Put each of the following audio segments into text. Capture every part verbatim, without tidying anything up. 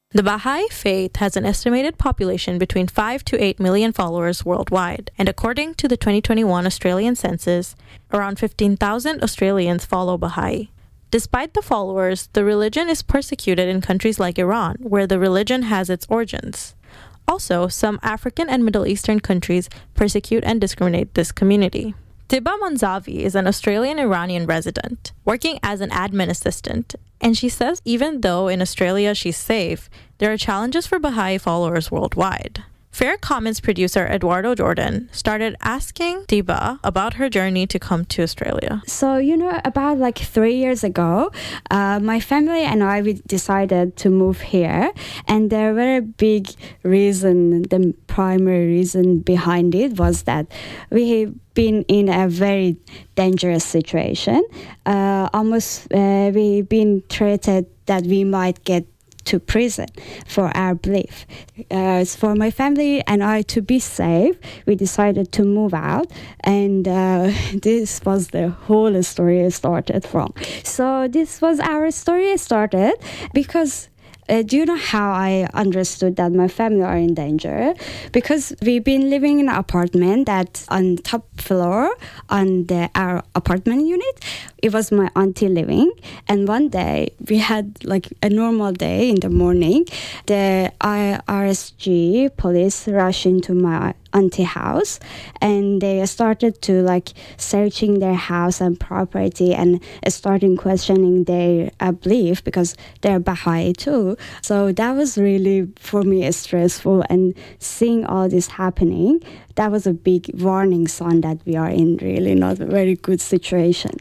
The Baha'i Faith has an estimated population between five to eight million followers worldwide, and according to the twenty twenty-one Australian census, around fifteen thousand Australians follow Baha'i. Despite the followers, the religion is persecuted in countries like Iran, where the religion has its origins. Also, some African and Middle Eastern countries persecute and discriminate this community. Tiba Manzavi is an Australian-Iranian resident, working as an admin assistant, and she says even though in Australia she's safe, there are challenges for Baha'i followers worldwide. Fair Comments producer Eduardo Jordan started asking Tiba about her journey to come to Australia. So, you know, about like three years ago, uh, my family and I we decided to move here. And the very big reason, the primary reason behind it was that we been in a very dangerous situation. Uh, almost uh, we've been threatened that we might get to prison for our belief. Uh, for my family and I to be safe, we decided to move out, and uh, this was the whole story started from. So this was our story started because Uh, do you know how I understood that my family are in danger? Because we've been living in an apartment that's on top floor on the our apartment unit. It was my auntie living, and one day we had like a normal day in the morning. The I R S G police rushed into my auntie house, and they started to like searching their house and property and starting questioning their uh, belief because they're Baha'i too. So that was really for me stressful, and seeing all this happening, that was a big warning sign that we are in really not a very good situation.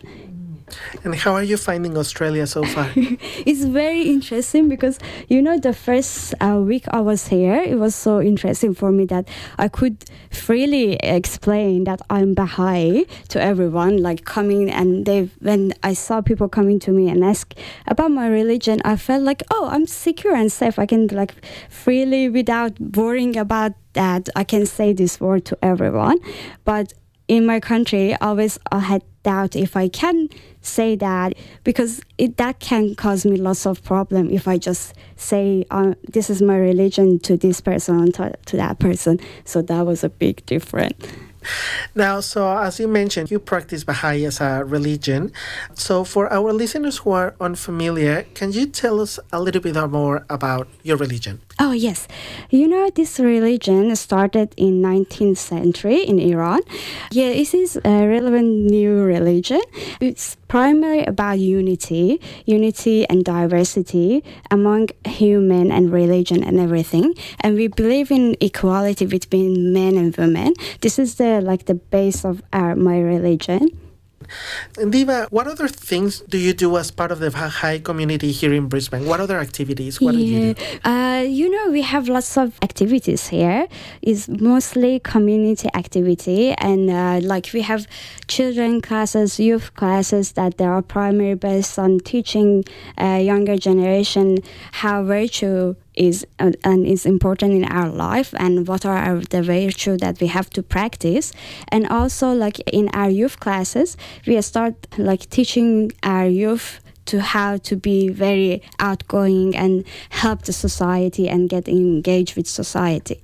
And how are you finding Australia so far? It's very interesting because, you know, the first uh, week I was here, it was so interesting for me that I could freely explain that I'm Baha'i to everyone, like coming and they, when I saw people coming to me and ask about my religion, I felt like, oh, I'm secure and safe. I can like freely without worrying about that. I can say this word to everyone. But in my country, always I had doubt if I can say that because it that can cause me lots of problem if I just say uh, this is my religion to this person to, to that person. So that was a big difference. Now, so as you mentioned, you practice Baha'i as a religion. So for our listeners who are unfamiliar, can you tell us a little bit more about your religion? Oh, yes. You know, this religion started in nineteenth century in Iran. Yeah, this is a relevant new religion. It's primarily about unity, unity and diversity among human and religion and everything. And we believe in equality between men and women. This is the like the base of our my religion. And Diva, what other things do you do as part of the Baha'i community here in Brisbane? What other activities? What yeah. do you do? Uh, you know, we have lots of activities here. It's mostly community activity, and uh, like we have children classes, youth classes that they are primarily based on teaching uh, younger generation how virtue is uh, and is important in our life and what are our, the virtue that we have to practice. And also like in our youth classes we start like teaching our youth to how to be very outgoing and help the society and get engaged with society.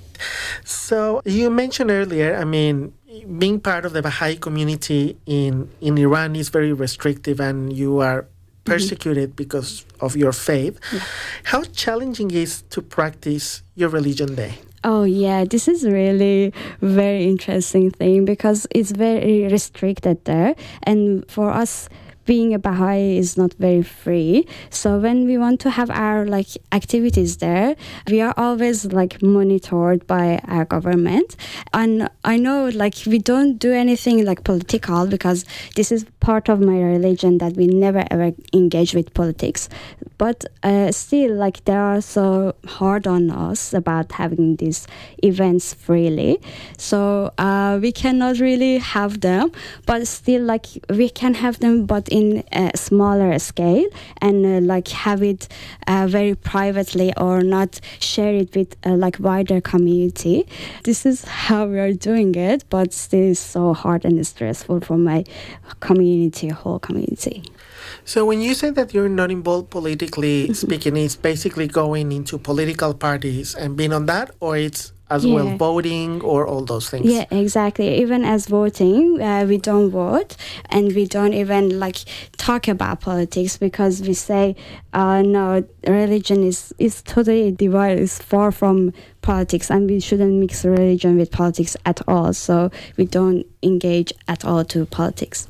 So you mentioned earlier, I mean, being part of the Baha'i community in, in Iran is very restrictive and you are persecuted mm-hmm. because of your faith. Yeah. How challenging is to practice your religion there? Oh yeah, this is really very interesting thing because it's very restricted there, and for us being a Baha'i is not very free. So when we want to have our like activities there, we are always like monitored by our government. And I know like we don't do anything like political because this is part of my religion that we never ever engage with politics. But uh, still like they are so hard on us about having these events freely. So uh, we cannot really have them, but still like we can have them, but in a smaller scale and uh, like have it uh, very privately or not share it with uh, like wider community. This is how we are doing it, but still so hard and stressful for my community, whole community. So when you say that you're not involved politically speaking, it's basically going into political parties and being on that, or it's as Yeah. well voting or all those things? Yeah, exactly. Even as voting, uh, we don't vote, and we don't even like talk about politics, because we say, uh, no, religion is, is totally divided, is far from politics, and we shouldn't mix religion with politics at all. So we don't engage at all to politics.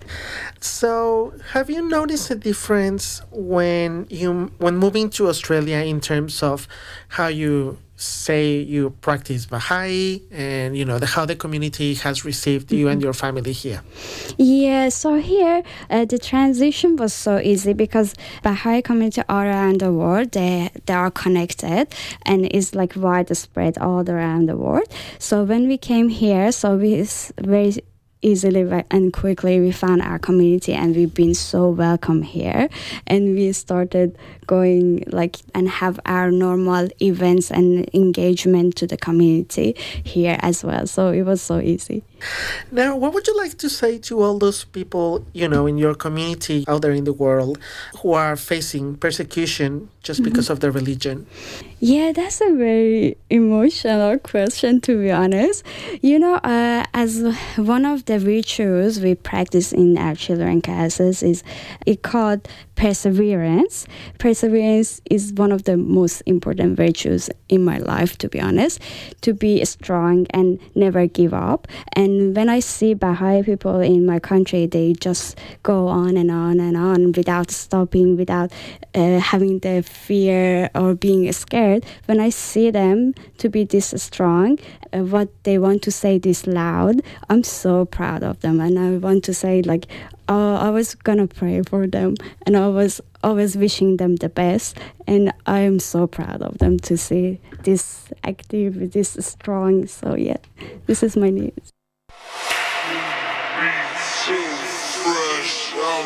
So have you noticed a difference when you when moving to Australia in terms of how you say you practice Baha'i and you know the, how the community has received you and your family here? Yeah, so here uh, the transition was so easy, because Baha'i community all around the world, they they are connected and is like widespread all around the world. So when we came here, so we s- very easily and quickly we found our community, and we've been so welcome here, and we started going like and have our normal events and engagement to the community here as well. So it was so easy. Now, what would you like to say to all those people, you know, in your community out there in the world who are facing persecution just because of their religion? Yeah, that's a very emotional question, to be honest. You know, uh, as one of the virtues we practice in our children classes is it called perseverance. Perseverance is one of the most important virtues in my life, to be honest, to be strong and never give up. And when I see Baha'i people in my country, they just go on and on and on without stopping, without uh, having the fear or being scared. When I see them to be this strong, uh, what they want to say this loud, I'm so proud of them. And I want to say, like, uh, I was gonna pray for them, and I was always wishing them the best. And I am so proud of them to see this active, this strong. So yeah, this is my news.